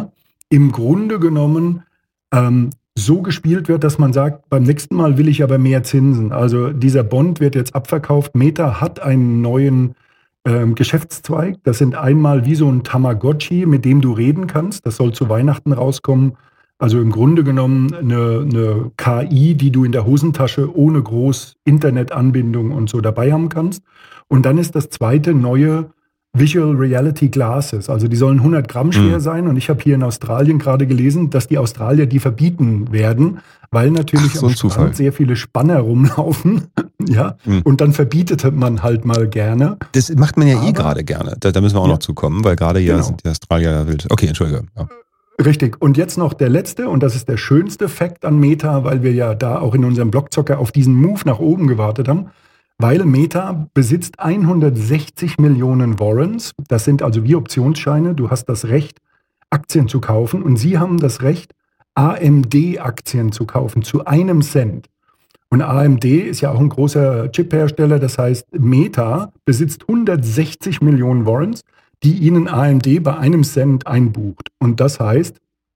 im Grunde genommen ähm, so gespielt wird, dass man sagt, beim nächsten Mal will ich aber mehr Zinsen. Also dieser Bond wird jetzt abverkauft. Meta hat einen neuen ähm, Geschäftszweig. Das sind einmal wie so ein Tamagotchi, mit dem du reden kannst. Das soll zu Weihnachten rauskommen. Also im Grunde genommen eine, eine K I, die du in der Hosentasche ohne groß Internetanbindung und so dabei haben kannst. Und dann ist das zweite neue Visual Reality Glasses. Also die sollen hundert Gramm schwer mhm. sein. Und ich habe hier in Australien gerade gelesen, dass die Australier die verbieten werden, weil natürlich Ach, so am ein Strand Zufall. sehr viele Spanner rumlaufen. ja. Mhm. Und dann verbietet man halt mal gerne. Das macht man ja Aber, eh gerade gerne. Da, da müssen wir auch ja. noch zukommen, weil gerade ja Genau. sind die Australier ja wild. Okay, Entschuldige. Ja. Richtig. Und jetzt noch der letzte, und das ist der schönste Fact an Meta, weil wir ja da auch in unserem Blockzocker auf diesen Move nach oben gewartet haben, weil Meta besitzt hundertsechzig Millionen Warrants. Das sind also wie Optionsscheine. Du hast das Recht, Aktien zu kaufen, und sie haben das Recht, A M D-Aktien zu kaufen, zu einem Cent. Und A M D ist ja auch ein großer Chip-Hersteller. Das heißt, Meta besitzt hundertsechzig Millionen Warrants, die ihnen A M D bei einem Cent einbucht. Und das heißt,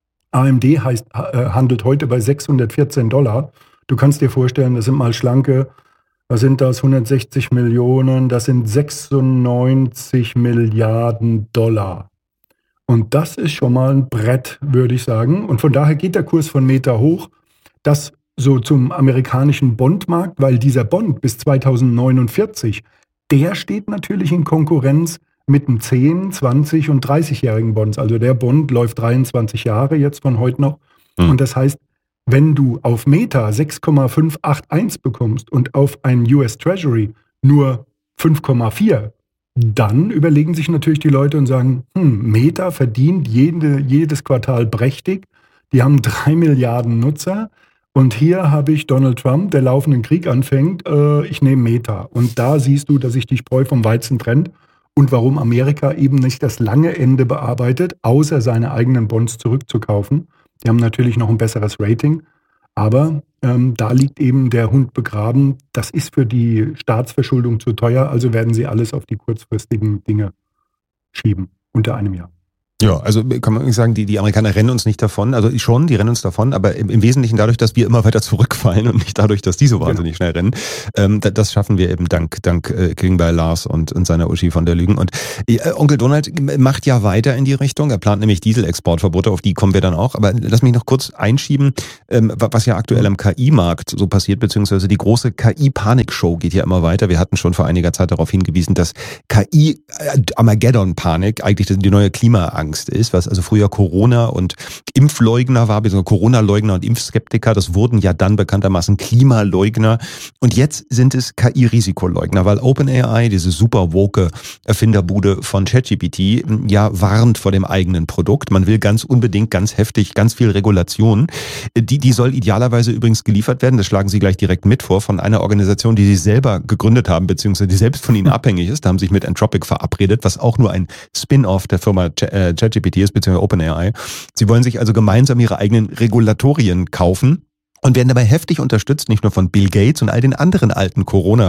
A M D heißt, äh, handelt heute bei sechshundertvierzehn Dollar. Du kannst dir vorstellen, das sind mal schlanke, was sind das, hundertsechzig Millionen, das sind sechsundneunzig Milliarden Dollar. Und das ist schon mal ein Brett, würde ich sagen. Und von daher geht der Kurs von Meta hoch. Das so zum amerikanischen Bondmarkt, weil dieser Bond bis zweitausendneunundvierzig, der steht natürlich in Konkurrenz mit einem zehn, zwanzig und dreißigjährigen Bonds. Also der Bond läuft dreiundzwanzig Jahre jetzt von heute noch. Mhm. Und das heißt, wenn du auf Meta sechs Komma fünf acht eins bekommst und auf einen U S Treasury nur fünf Komma vier, dann überlegen sich natürlich die Leute und sagen, hm, Meta verdient jede, jedes Quartal prächtig. Die haben drei Milliarden Nutzer. Und hier habe ich Donald Trump, der laufenden Krieg anfängt. Äh, ich nehme Meta. Und da siehst du, dass sich die Spreu vom Weizen trennt. Und warum Amerika eben nicht das lange Ende bearbeitet, außer seine eigenen Bonds zurückzukaufen. Die haben natürlich noch ein besseres Rating, aber ähm, da liegt eben der Hund begraben. Das ist für die Staatsverschuldung zu teuer, also werden sie alles auf die kurzfristigen Dinge schieben, unter einem Jahr. Ja, also kann man nicht sagen, die, die Amerikaner rennen uns nicht davon, also schon, die rennen uns davon, aber im, im Wesentlichen dadurch, dass wir immer weiter zurückfallen und nicht dadurch, dass die so wahnsinnig schnell rennen. Ähm, das schaffen wir eben dank, dank äh, King by Lars und, und seiner Uschi von der Lügen. Und äh, Onkel Donald macht ja weiter in die Richtung, er plant nämlich Dieselexportverbote, auf die kommen wir dann auch, aber lass mich noch kurz einschieben, ähm, was ja aktuell am K I-Markt so passiert, beziehungsweise die große K I-Panik-Show geht ja immer weiter. Wir hatten schon vor einiger Zeit darauf hingewiesen, dass K I-Armageddon-Panik eigentlich die neue Klimaangst ist, was also früher Corona und Impfleugner war, beziehungsweise Corona-Leugner und Impfskeptiker, das wurden ja dann bekanntermaßen Klimaleugner und jetzt sind es K I-Risikoleugner, weil OpenAI, diese super woke Erfinderbude von ChatGPT, ja warnt vor dem eigenen Produkt. Man will ganz unbedingt, ganz heftig, ganz viel Regulation. Die, die soll idealerweise übrigens geliefert werden, das schlagen Sie gleich direkt mit vor, von einer Organisation, die Sie selber gegründet haben, beziehungsweise die selbst von Ihnen abhängig ist. Da haben Sie sich mit Anthropic verabredet, was auch nur ein Spin-off der Firma ChatGPT ist, beziehungsweise OpenAI. Sie wollen sich also gemeinsam ihre eigenen Regulatorien kaufen und werden dabei heftig unterstützt, nicht nur von Bill Gates und all den anderen alten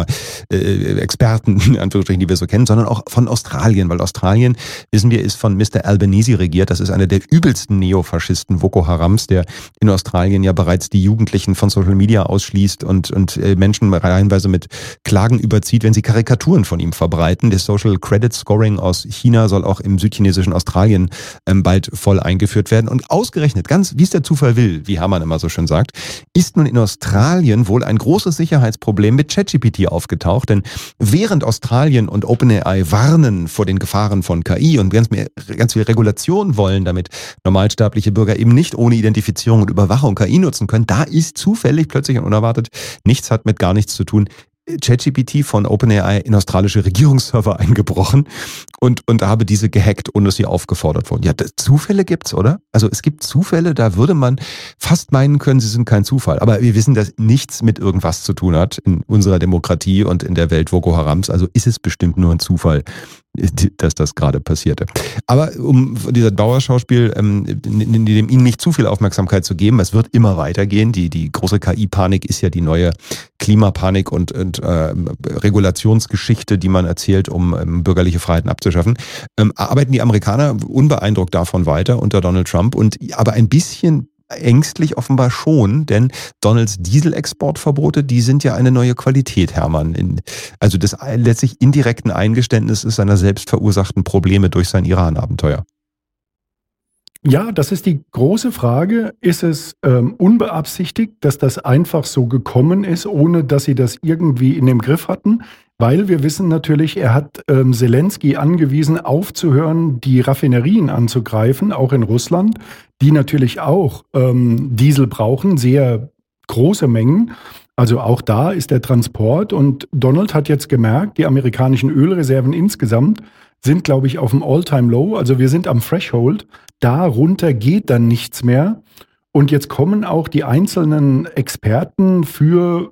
Corona-Experten, in Anführungsstrichen, die wir so kennen, sondern auch von Australien, weil Australien, wissen wir, ist von Mister Albanese regiert. Das ist einer der übelsten Neofaschisten Boko Harams, der in Australien ja bereits die Jugendlichen von Social Media ausschließt und, und Menschen reihenweise mit Klagen überzieht, wenn sie Karikaturen von ihm verbreiten. Das Social Credit Scoring aus China soll auch im südchinesischen Australien ähm, bald voll eingeführt werden. Und ausgerechnet, ganz wie es der Zufall will, wie Hermann immer so schön sagt, ist nun in Australien wohl ein großes Sicherheitsproblem mit ChatGPT aufgetaucht. Denn während Australien und OpenAI warnen vor den Gefahren von K I und ganz, mehr, ganz viel Regulation wollen, damit normalsterbliche Bürger eben nicht ohne Identifizierung und Überwachung K I nutzen können, da ist zufällig plötzlich und unerwartet, nichts hat mit gar nichts zu tun, ChatGPT von OpenAI in australische Regierungsserver eingebrochen und, und habe diese gehackt, ohne dass sie aufgefordert wurden. Ja, das, Zufälle gibt's, oder? Also es gibt Zufälle, da würde man fast meinen können, sie sind kein Zufall. Aber wir wissen, dass nichts mit irgendwas zu tun hat in unserer Demokratie und in der Welt Boko Harams. Also ist es bestimmt nur ein Zufall, dass das gerade passierte. Aber um dieser Dauerschauspiel, ähm, dem Ihnen nicht zu viel Aufmerksamkeit zu geben, es wird immer weitergehen. Die, die große K I-Panik ist ja die neue Klimapanik und, und äh, Regulationsgeschichte, die man erzählt, um ähm, bürgerliche Freiheiten abzuschaffen. Ähm, arbeiten die Amerikaner unbeeindruckt davon weiter unter Donald Trump und aber ein bisschen ängstlich offenbar schon, denn Donalds Dieselexportverbote, die sind ja eine neue Qualität, Hermann. In, also des letztlich indirekten Eingeständnisses seiner selbst verursachten Probleme durch sein Iran-Abenteuer. Ja, das ist die große Frage. Ist es ähm, unbeabsichtigt, dass das einfach so gekommen ist, ohne dass sie das irgendwie in dem Griff hatten? Weil wir wissen natürlich, er hat ähm, Zelensky angewiesen, aufzuhören, die Raffinerien anzugreifen, auch in Russland, die natürlich auch ähm, Diesel brauchen, sehr große Mengen. Also auch da ist der Transport. Und Donald hat jetzt gemerkt, die amerikanischen Ölreserven insgesamt sind, glaube ich, auf dem All-Time-Low. Also wir sind am Threshold. Darunter geht dann nichts mehr. Und jetzt kommen auch die einzelnen Experten für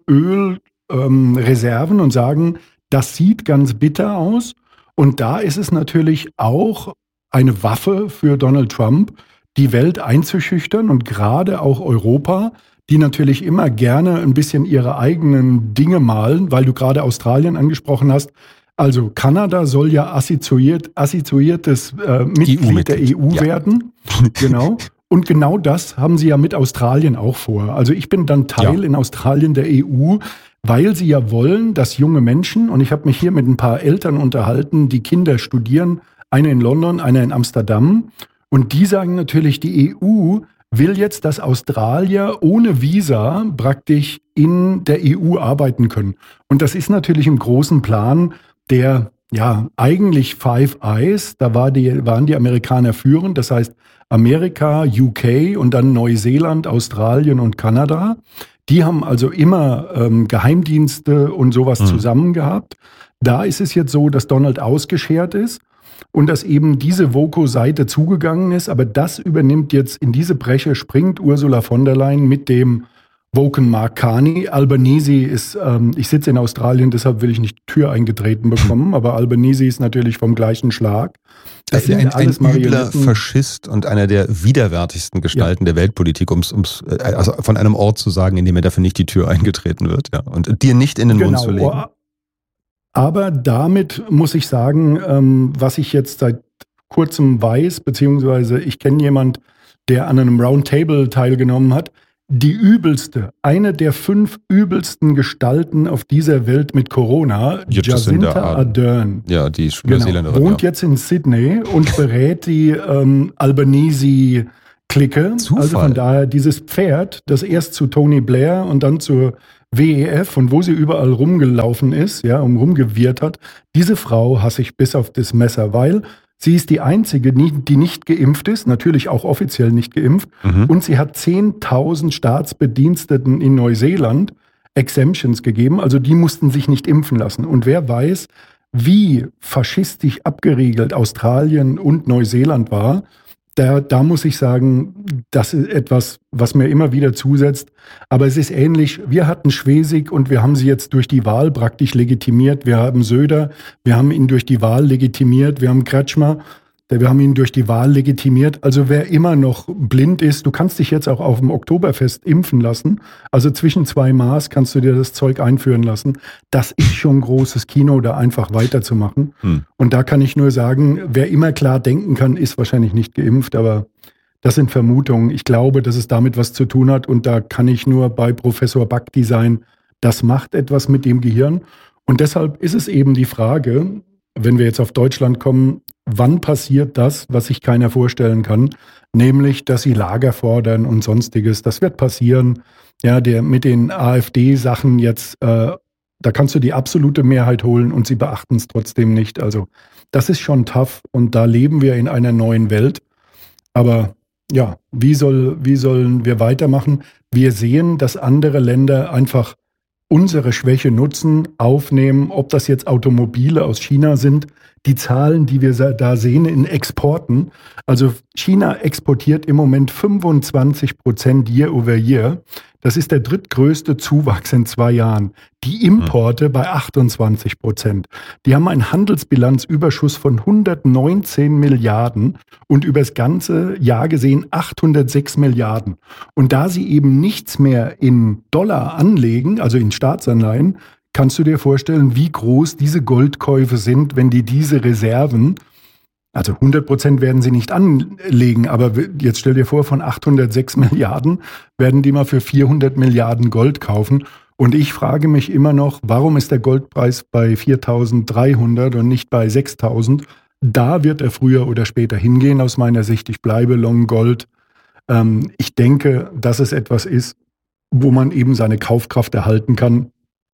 Ölreserven ähm, und sagen, das sieht ganz bitter aus. Und da ist es natürlich auch eine Waffe für Donald Trump, die Welt einzuschüchtern und gerade auch Europa, die natürlich immer gerne ein bisschen ihre eigenen Dinge malen, weil du gerade Australien angesprochen hast. Also Kanada soll ja assoziiert, assoziiertes äh, Mitglied der E U ja. werden. Genau. Und genau das haben sie ja mit Australien auch vor. Also ich bin dann Teil ja. in Australien der E U, weil sie ja wollen, dass junge Menschen, und ich habe mich hier mit ein paar Eltern unterhalten, die Kinder studieren, eine in London, eine in Amsterdam, und die sagen natürlich, die E U will jetzt, dass Australier ohne Visa praktisch in der E U arbeiten können. Und das ist natürlich im großen Plan der, ja, eigentlich Five Eyes, da war die, waren die Amerikaner führend, das heißt Amerika, U K und dann Neuseeland, Australien und Kanada. Die haben also immer ähm, Geheimdienste und sowas mhm. zusammen gehabt. Da ist es jetzt so, dass Donald ausgeschert ist und dass eben diese VOCO-Seite zugegangen ist. Aber das übernimmt jetzt, in diese Bresche springt Ursula von der Leyen mit dem Woken Mark Carney. Albanese ist, ähm, ich sitze in Australien, deshalb will ich nicht die Tür eingetreten bekommen, aber Albanese ist natürlich vom gleichen Schlag. Das ist ein, ein übler Faschist und einer der widerwärtigsten Gestalten ja. der Weltpolitik, um es also von einem Ort zu sagen, in dem er dafür nicht die Tür eingetreten wird, ja, und dir nicht in den genau. Mund zu legen. Aber damit muss ich sagen, ähm, was ich jetzt seit kurzem weiß, beziehungsweise ich kenne jemand, der an einem Roundtable teilgenommen hat, die übelste, eine der fünf übelsten Gestalten auf dieser Welt mit Corona, Jacinda Ardern, ja, die genau, wohnt ja. jetzt in Sydney und berät die ähm, Albanese-Clique. Also von daher dieses Pferd, das erst zu Tony Blair und dann zur W E F und wo sie überall rumgelaufen ist, ja, und rumgewirrt hat, diese Frau hasse ich bis auf das Messer, weil sie ist die einzige, die nicht geimpft ist, natürlich auch offiziell nicht geimpft. Mhm. Und sie hat zehntausend Staatsbediensteten in Neuseeland Exemptions gegeben. Also die mussten sich nicht impfen lassen. Und wer weiß, wie faschistisch abgeriegelt Australien und Neuseeland war, da, da muss ich sagen, das ist etwas, was mir immer wieder zusetzt. Aber es ist ähnlich. Wir hatten Schwesig und wir haben sie jetzt durch die Wahl praktisch legitimiert. Wir haben Söder, wir haben ihn durch die Wahl legitimiert. Wir haben Kretschmer, wir haben ihn durch die Wahl legitimiert. Also wer immer noch blind ist, du kannst dich jetzt auch auf dem Oktoberfest impfen lassen. Also zwischen zwei Maß kannst du dir das Zeug einführen lassen. Das ist schon großes Kino, da einfach weiterzumachen. Hm. Und da kann ich nur sagen, wer immer klar denken kann, ist wahrscheinlich nicht geimpft, aber das sind Vermutungen. Ich glaube, dass es damit was zu tun hat und da kann ich nur bei Professor Bhakti sein. Das macht etwas mit dem Gehirn und deshalb ist es eben die Frage, wenn wir jetzt auf Deutschland kommen, wann passiert das, was sich keiner vorstellen kann, nämlich, dass sie Lager fordern und Sonstiges. Das wird passieren. Ja, der mit den AfD-Sachen jetzt, äh, da kannst du die absolute Mehrheit holen und sie beachten es trotzdem nicht. Also das ist schon tough und da leben wir in einer neuen Welt. Aber ja, wie soll, wie sollen wir weitermachen? Wir sehen, dass andere Länder einfach unsere Schwäche nutzen, aufnehmen, ob das jetzt Automobile aus China sind, die Zahlen, die wir da sehen in Exporten. Also China exportiert im Moment fünfundzwanzig Prozent year over year. Das ist der drittgrößte Zuwachs in zwei Jahren. Die Importe bei achtundzwanzig Prozent. Die haben einen Handelsbilanzüberschuss von hundertneunzehn Milliarden und übers ganze Jahr gesehen achthundertsechs Milliarden. Und da sie eben nichts mehr in Dollar anlegen, also in Staatsanleihen, kannst du dir vorstellen, wie groß diese Goldkäufe sind, wenn die diese Reserven, also hundert Prozent werden sie nicht anlegen, aber jetzt stell dir vor, von achthundertsechs Milliarden werden die mal für vierhundert Milliarden Gold kaufen. Und ich frage mich immer noch, warum ist der Goldpreis bei viertausenddreihundert und nicht bei sechstausend? Da wird er früher oder später hingehen, aus meiner Sicht. Ich bleibe Long Gold. Ähm, ich denke, dass es etwas ist, wo man eben seine Kaufkraft erhalten kann.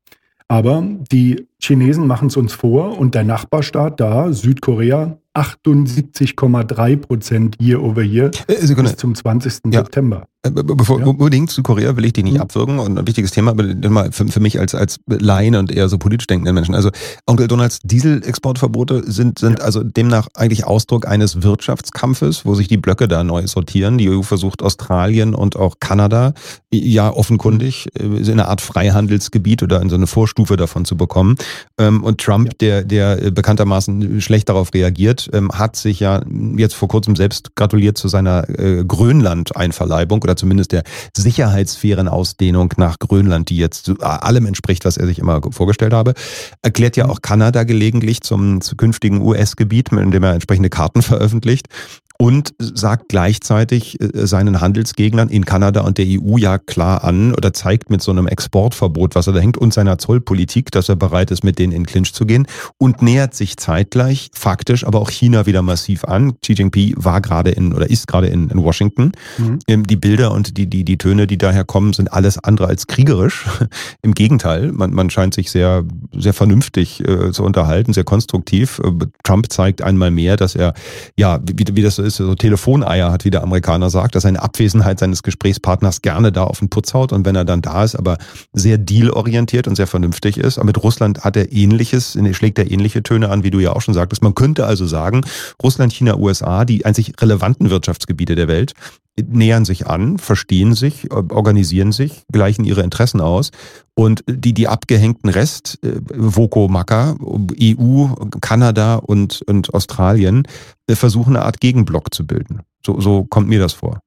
Aber die Chinesen machen es uns vor und der Nachbarstaat da, Südkorea, achtundsiebzig Komma drei Prozent year over year bis zum zwanzigsten Ja. September. Bevor ja. unbedingt zu Korea will ich dich nicht mhm. abwürgen und ein wichtiges Thema, aber für, für mich als, als Laien und eher so politisch denkenden Menschen. Also Onkel Donalds Dieselexportverbote sind, sind ja. also demnach eigentlich Ausdruck eines Wirtschaftskampfes, wo sich die Blöcke da neu sortieren. Die E U versucht Australien und auch Kanada ja offenkundig in eine Art Freihandelsgebiet oder in so eine Vorstufe davon zu bekommen. Und Trump, ja. der, der bekanntermaßen schlecht darauf reagiert, hat sich ja jetzt vor kurzem selbst gratuliert zu seiner Grönland-Einverleibung oder zumindest der Sicherheitssphärenausdehnung nach Grönland, die jetzt allem entspricht, was er sich immer vorgestellt habe. Erklärt ja auch Kanada gelegentlich zum zukünftigen U S-Gebiet, in dem er entsprechende Karten veröffentlicht. Und sagt gleichzeitig seinen Handelsgegnern in Kanada und der E U ja klar an oder zeigt mit so einem Exportverbot, was er da hängt, und seiner Zollpolitik, dass er bereit ist, mit denen in Clinch zu gehen und nähert sich zeitgleich faktisch aber auch China wieder massiv an. Xi Jinping war gerade in oder ist gerade in, in Washington. Mhm. Die Bilder und die, die, die Töne, die daher kommen, sind alles andere als kriegerisch. Im Gegenteil, man, man scheint sich sehr, sehr vernünftig äh, zu unterhalten, sehr konstruktiv. Trump zeigt einmal mehr, dass er, ja, wie, wie das so ist, so Telefoneier hat, wie der Amerikaner sagt, dass er in Abwesenheit seines Gesprächspartners gerne da auf den Putz haut und wenn er dann da ist, aber sehr dealorientiert und sehr vernünftig ist. Aber mit Russland hat er ähnliches, schlägt er ähnliche Töne an, wie du ja auch schon sagtest. Man könnte also sagen, Russland, China, U S A, die einzig relevanten Wirtschaftsgebiete der Welt, nähern sich an, verstehen sich, organisieren sich, gleichen ihre Interessen aus und die, die abgehängten Rest, Voco-Maka, E U, Kanada und, und Australien, versuchen eine Art Gegenblock zu bilden. So, so kommt mir das vor.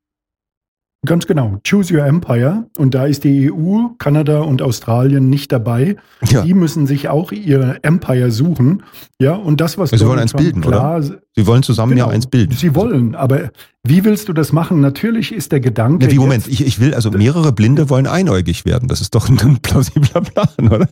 Ganz genau. Choose your empire. Und da ist die E U, Kanada und Australien nicht dabei. Ja. Die müssen sich auch ihr Empire suchen. Ja, und das, was Sie wollen eins bilden, klar, oder? Sie wollen zusammen genau, ja eins bilden. Sie wollen, aber wie willst du das machen? Natürlich ist der Gedanke. Ja, wie, Moment, ich, ich will, also mehrere Blinde wollen einäugig werden. Das ist doch ein plausibler Plan, oder?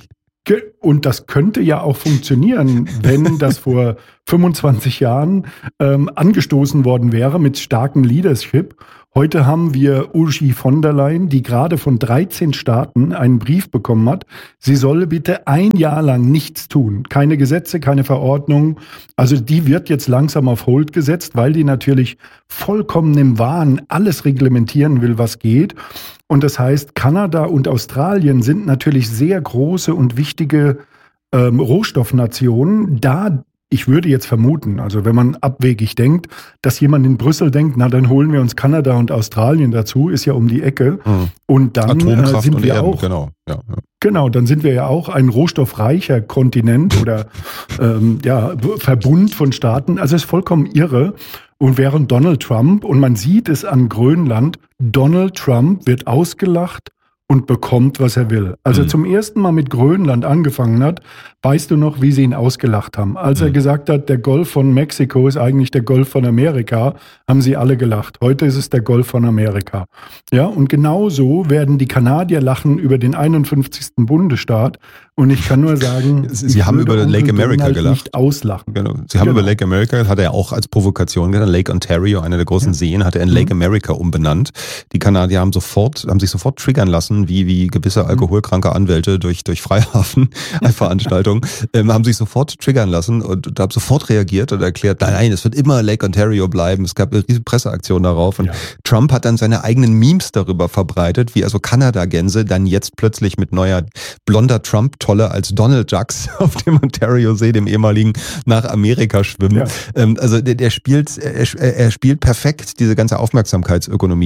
Und das könnte ja auch funktionieren, wenn das vor fünfundzwanzig Jahren ähm, angestoßen worden wäre mit starkem Leadership. Heute haben wir Ursula von der Leyen, die gerade von dreizehn Staaten einen Brief bekommen hat. Sie solle bitte ein Jahr lang nichts tun. Keine Gesetze, keine Verordnung. Also die wird jetzt langsam auf Hold gesetzt, weil die natürlich vollkommen im Wahn alles reglementieren will, was geht. Und das heißt, Kanada und Australien sind natürlich sehr große und wichtige ähm, Rohstoffnationen. Da Ich würde jetzt vermuten, also wenn man abwegig denkt, dass jemand in Brüssel denkt, na dann holen wir uns Kanada und Australien dazu, ist ja um die Ecke. Mhm. Und dann Atomkraft äh, sind und wir Erden, auch, genau. Ja, ja. Genau, dann sind wir ja auch ein rohstoffreicher Kontinent oder ähm, ja, Verbund von Staaten. Also es ist vollkommen irre. Und während Donald Trump, und man sieht es an Grönland, Donald Trump wird ausgelacht und bekommt, was er will. Als er mhm. zum ersten Mal mit Grönland angefangen hat, weißt du noch, wie sie ihn ausgelacht haben. Als mhm. er gesagt hat, der Golf von Mexiko ist eigentlich der Golf von Amerika, haben sie alle gelacht. Heute ist es der Golf von Amerika. Ja, und genauso werden die Kanadier lachen über den einundfünfzigsten Bundesstaat. Und ich kann nur sagen, Sie haben über Lake America gelacht. Nicht auslachen. Genau. Sie haben genau. über Lake America, hat er auch als Provokation genannt, Lake Ontario, einer der großen ja. Seen, hat er in Lake mhm. America umbenannt. Die Kanadier haben sofort, haben sich sofort triggern lassen, wie, wie gewisse alkoholkranke Anwälte durch, durch Freihafen-Veranstaltungen, ähm, haben sich sofort triggern lassen und, und haben sofort reagiert und erklärt, nein, nein, es wird immer Lake Ontario bleiben. Es gab eine riesige Presseaktion darauf und ja. Trump hat dann seine eigenen Memes darüber verbreitet, wie also Kanada-Gänse dann jetzt plötzlich mit neuer blonder Trump-Tolle als Donald Ducks auf dem Ontario-See, dem ehemaligen, nach Amerika schwimmen. Ja. Ähm, also der, der spielt, er, er spielt perfekt diese ganze Aufmerksamkeitsökonomie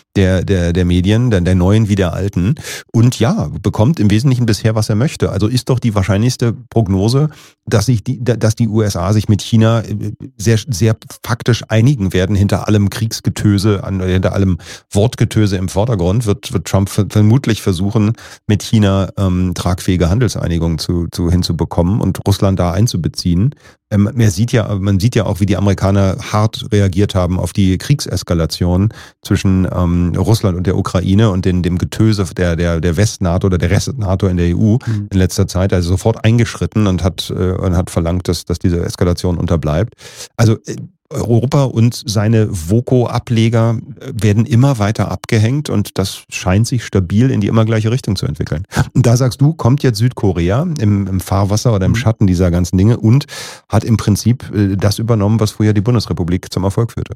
der, der, der Medien, der, der neuen wie der alten. Und ja, bekommt im Wesentlichen bisher, was er möchte. Also ist doch die wahrscheinlichste Prognose, dass sich die, dass die U S A sich mit China sehr, sehr faktisch einigen werden. Hinter allem Kriegsgetöse, hinter allem Wortgetöse im Vordergrund wird, wird Trump vermutlich versuchen, mit China ähm, tragfähige Handelseinigung zu, zu hinzubekommen und Russland da einzubeziehen. Ähm, man sieht ja, man sieht ja auch, wie die Amerikaner hart reagiert haben auf die Kriegseskalation zwischen ähm, Russland und der Ukraine und den, dem Getöse der, der, der West-NATO oder der Rest-NATO in der E U mhm. in letzter Zeit. Also sofort eingeschritten und hat, äh, und hat verlangt, dass, dass diese Eskalation unterbleibt. Also äh, Europa und seine VOCO-Ableger werden immer weiter abgehängt und das scheint sich stabil in die immer gleiche Richtung zu entwickeln. Und da sagst du, kommt jetzt Südkorea im, im Fahrwasser oder im Schatten dieser ganzen Dinge und hat im Prinzip das übernommen, was früher die Bundesrepublik zum Erfolg führte.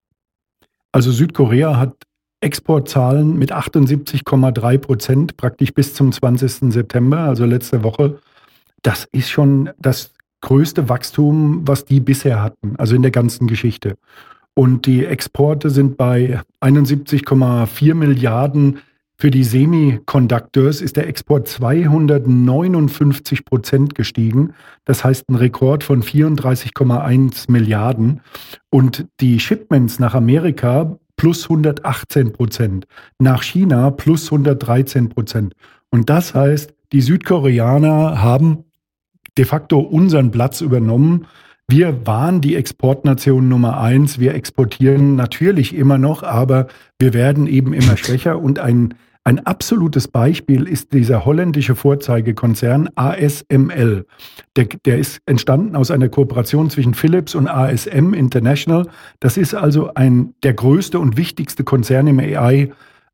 Also Südkorea hat Exportzahlen mit achtundsiebzig Komma drei Prozent praktisch bis zum zwanzigsten September, also letzte Woche. Das ist schon das größte Wachstum, was die bisher hatten, also in der ganzen Geschichte. Und die Exporte sind bei einundsiebzig Komma vier Milliarden. Für die Semiconductors ist der Export zweihundertneunundfünfzig Prozent gestiegen. Das heißt ein Rekord von vierunddreißig Komma eins Milliarden. Und die Shipments nach Amerika plus hundertachtzehn Prozent. Nach China plus hundertdreizehn Prozent. Und das heißt, die Südkoreaner haben de facto unseren Platz übernommen. Wir waren die Exportnation Nummer eins. Wir exportieren natürlich immer noch, aber wir werden eben immer schwächer. Und ein, ein absolutes Beispiel ist dieser holländische Vorzeigekonzern A S M L. Der, der ist entstanden aus einer Kooperation zwischen Philips und A S M International. Das ist also ein, der größte und wichtigste Konzern im A I-Ding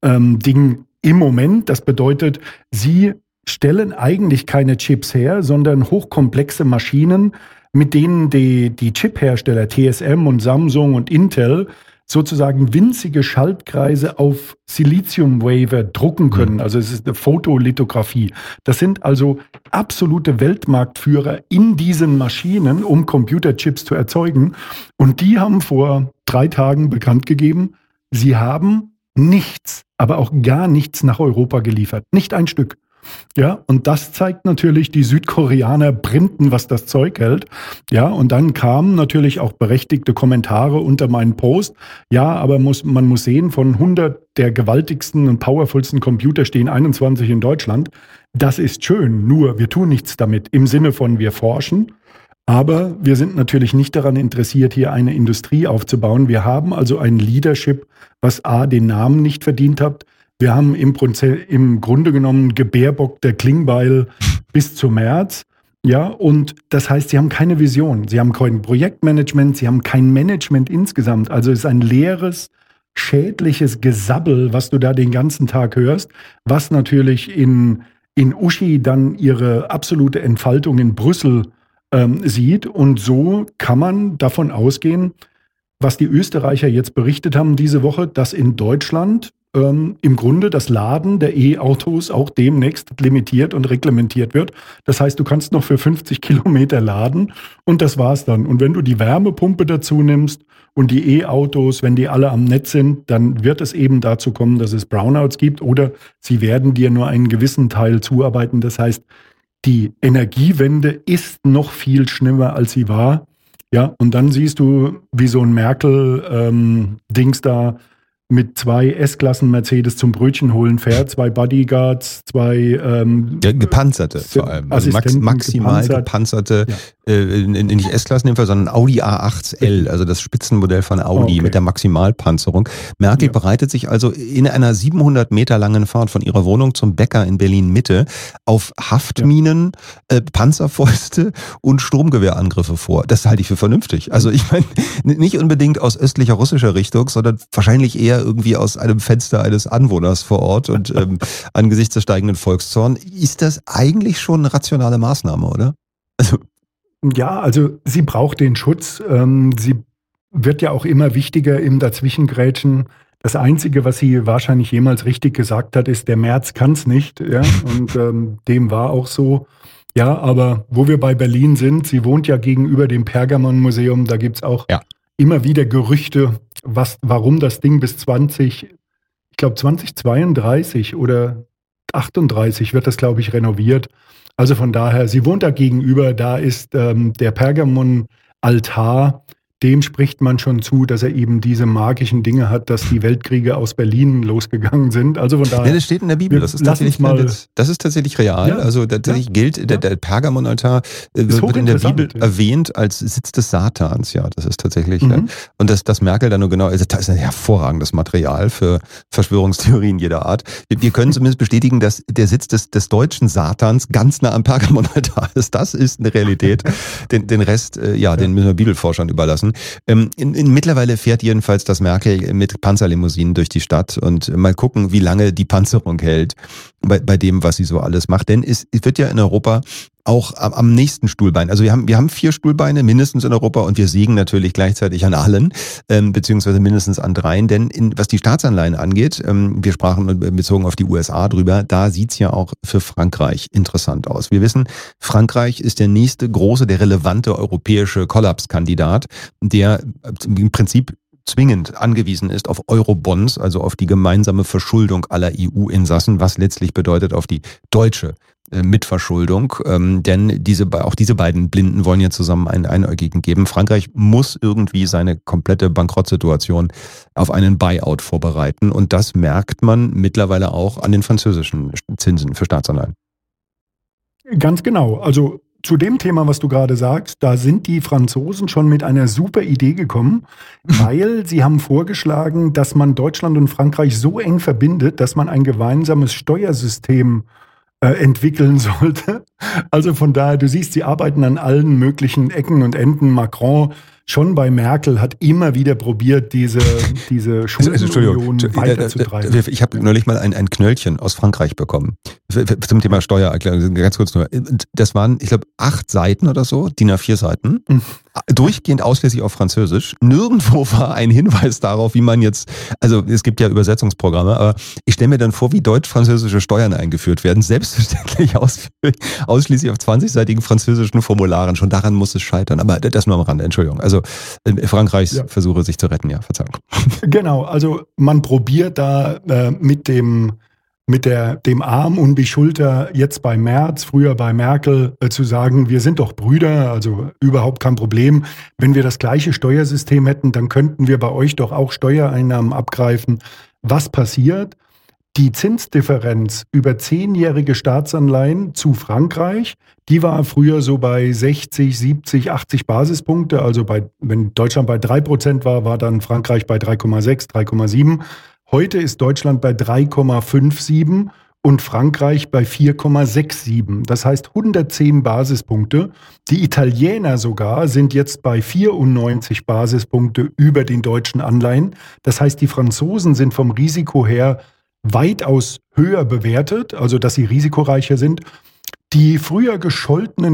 ähm, im Moment. Das bedeutet, sie stellen eigentlich keine Chips her, sondern hochkomplexe Maschinen, mit denen die, die Chip-Hersteller T S M und Samsung und Intel sozusagen winzige Schaltkreise auf Silizium-Wafer drucken können. Also es ist eine Fotolithografie. Das sind also absolute Weltmarktführer in diesen Maschinen, um Computerchips zu erzeugen. Und die haben vor drei Tagen bekannt gegeben, sie haben nichts, aber auch gar nichts nach Europa geliefert. Nicht ein Stück. Ja, und das zeigt natürlich, die Südkoreaner printen, was das Zeug hält. Ja, und dann kamen natürlich auch berechtigte Kommentare unter meinen Post. Ja, aber muss, man muss sehen, von hundert der gewaltigsten und powervollsten Computer stehen einundzwanzig in Deutschland. Das ist schön, nur wir tun nichts damit im Sinne von wir forschen. Aber wir sind natürlich nicht daran interessiert, hier eine Industrie aufzubauen. Wir haben also ein Leadership, was A, den Namen nicht verdient hat. Wir haben im, im Grunde genommen Gebärbock der Klingbeil bis zum März. Ja, und das heißt, sie haben keine Vision, sie haben kein Projektmanagement, sie haben kein Management insgesamt. Also es ist ein leeres, schädliches Gesabbel, was du da den ganzen Tag hörst, was natürlich in, in Uschi dann ihre absolute Entfaltung in Brüssel ähm, sieht. Und so kann man davon ausgehen, was die Österreicher jetzt berichtet haben diese Woche, dass in Deutschland ähm, im Grunde das Laden der E-Autos auch demnächst limitiert und reglementiert wird. Das heißt, du kannst noch für fünfzig Kilometer laden und das war's dann. Und wenn du die Wärmepumpe dazu nimmst und die E-Autos, wenn die alle am Netz sind, dann wird es eben dazu kommen, dass es Brownouts gibt oder sie werden dir nur einen gewissen Teil zuarbeiten. Das heißt, die Energiewende ist noch viel schlimmer, als sie war. Ja, und dann siehst du, wie so ein Merkel-Dings ähm, da mit zwei S-Klassen Mercedes zum Brötchen holen fährt, zwei Bodyguards, zwei ähm, ja, gepanzerte vor allem, also max, maximal gepanzert. gepanzerte, ja. äh, nicht S-Klassen in dem Fall, sondern Audi A acht L, also das Spitzenmodell von Audi okay. mit der Maximalpanzerung. Merkel ja. bereitet sich also in einer siebenhundert Meter langen Fahrt von ihrer Wohnung zum Bäcker in Berlin-Mitte auf Haftminen, ja. äh, Panzerfäuste und Sturmgewehrangriffe vor. Das halte ich für vernünftig. Also ich meine, nicht unbedingt aus östlicher russischer Richtung, sondern wahrscheinlich eher irgendwie aus einem Fenster eines Anwohners vor Ort und ähm, angesichts des steigenden Volkszorn. Ist das eigentlich schon eine rationale Maßnahme, oder? Also ja, also sie braucht den Schutz. Ähm, sie wird ja auch immer wichtiger im Dazwischengrätschen. Das Einzige, was sie wahrscheinlich jemals richtig gesagt hat, ist, der Merz kann's nicht. Ja? Und ähm, dem war auch so. Ja, aber wo wir bei Berlin sind, sie wohnt ja gegenüber dem Pergamon-Museum, da gibt's auch ja. immer wieder Gerüchte, was, warum das Ding bis zwanzig, ich glaube zweitausendzweiunddreißig oder achtunddreißig wird das, glaube ich, renoviert. Also von daher, sie wohnt da gegenüber, da ist ähm, der Pergamon-Altar, dem spricht man schon zu, dass er eben diese magischen Dinge hat, dass die Weltkriege aus Berlin losgegangen sind. Also von daher. Ja, das steht in der Bibel. Das ist tatsächlich mal, das ist tatsächlich real. Ja, also tatsächlich ja, gilt, der, der Pergamon-Altar wird, wird in der Bibel ja. erwähnt als Sitz des Satans. Ja, das ist tatsächlich. Mhm. Ja. Und dass das Merkel da nur genau, also das ist ein hervorragendes Material für Verschwörungstheorien jeder Art. Wir, wir können zumindest bestätigen, dass der Sitz des, des deutschen Satans ganz nah am Pergamon-Altar ist. Das ist eine Realität. den, den Rest, ja, ja, den müssen wir Bibelforschern überlassen. Ähm, in, in, mittlerweile fährt jedenfalls das Merkel mit Panzerlimousinen durch die Stadt und mal gucken, wie lange die Panzerung hält bei, bei dem, was sie so alles macht. Denn es, es wird ja in Europa auch am, am nächsten Stuhlbein. Also wir haben wir haben vier Stuhlbeine mindestens in Europa und wir sägen natürlich gleichzeitig an allen, ähm, beziehungsweise mindestens an dreien. Denn in, was die Staatsanleihen angeht, ähm, wir sprachen bezogen auf die U S A drüber, da sieht's ja auch für Frankreich interessant aus. Wir wissen, Frankreich ist der nächste große, der relevante europäische Kollapskandidat, der im Prinzip zwingend angewiesen ist auf Eurobonds, also auf die gemeinsame Verschuldung aller E U-Insassen, was letztlich bedeutet auf die deutsche Mitverschuldung, ähm, denn diese, auch diese beiden Blinden wollen ja zusammen einen Einäugigen geben. Frankreich muss irgendwie seine komplette Bankrottsituation auf einen Buyout vorbereiten und das merkt man mittlerweile auch an den französischen Zinsen für Staatsanleihen. Ganz genau, also zu dem Thema, was du gerade sagst, da sind die Franzosen schon mit einer super Idee gekommen, weil sie haben vorgeschlagen, dass man Deutschland und Frankreich so eng verbindet, dass man ein gemeinsames Steuersystem äh, entwickeln sollte. Also von daher, du siehst, sie arbeiten an allen möglichen Ecken und Enden. Macron schon bei Merkel hat immer wieder probiert, diese, diese Schuldenunion also, weiterzutreiben. Ich habe neulich mal ein, ein Knöllchen aus Frankreich bekommen zum Thema Steuererklärung. Ganz kurz nur. Das waren, ich glaube, acht Seiten oder so, D I N A vier Seiten, mhm. durchgehend ausschließlich auf Französisch. Nirgendwo war ein Hinweis darauf, wie man jetzt, also es gibt ja Übersetzungsprogramme, aber ich stelle mir dann vor, wie deutsch-französische Steuern eingeführt werden. Selbstverständlich aus, ausschließlich auf zwanzigseitigen französischen Formularen. Schon daran muss es scheitern. Aber das nur am Rande, Entschuldigung. Also Frankreichs ja. Versuche, sich zu retten, ja, Verzeihung. Genau, also man probiert da äh, mit dem mit der, dem Arm um die Schulter jetzt bei Merz, früher bei Merkel, äh, zu sagen, wir sind doch Brüder, also überhaupt kein Problem. Wenn wir das gleiche Steuersystem hätten, dann könnten wir bei euch doch auch Steuereinnahmen abgreifen. Was passiert? Die Zinsdifferenz über zehnjährige Staatsanleihen zu Frankreich, die war früher so bei sechzig, siebzig, achtzig Basispunkte. Also bei, wenn Deutschland bei drei Prozent war, war dann Frankreich bei drei Komma sechs, drei Komma sieben. Heute ist Deutschland bei drei Komma siebenundfünfzig und Frankreich bei vier Komma siebenundsechzig. Das heißt hundertzehn Basispunkte. Die Italiener sogar sind jetzt bei vierundneunzig Basispunkte über den deutschen Anleihen. Das heißt, die Franzosen sind vom Risiko her weitaus höher bewertet, also dass sie risikoreicher sind. Die früher gescholtenen